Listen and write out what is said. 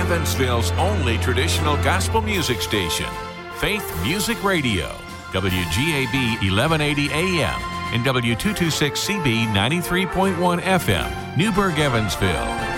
Evansville's only traditional gospel music station, Faith Music Radio, WGAB 1180 AM and W226CB 93.1 FM, Newburgh, Evansville.